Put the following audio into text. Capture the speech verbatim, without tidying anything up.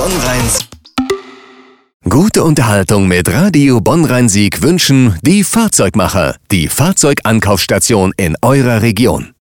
Bonn-Rhein. Gute Unterhaltung mit Radio Bonn-Rhein-Sieg wünschen die Fahrzeugmacher, die Fahrzeugankaufstation in eurer Region.